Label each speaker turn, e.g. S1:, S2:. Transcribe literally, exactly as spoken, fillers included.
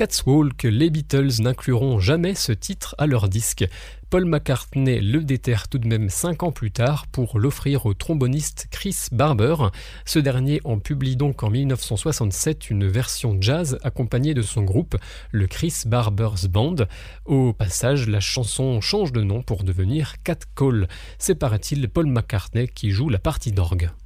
S1: Catwalk, les Beatles n'incluront jamais ce titre à leur disque. Paul McCartney le déterre tout de même cinq ans plus tard pour l'offrir au tromboniste Chris Barber. Ce dernier en publie donc en dix-neuf cent soixante-sept une version jazz accompagnée de son groupe, le Chris Barber's Band. Au passage, la chanson change de nom pour devenir Cat Call. C'est paraît-il Paul McCartney qui joue la partie d'orgue.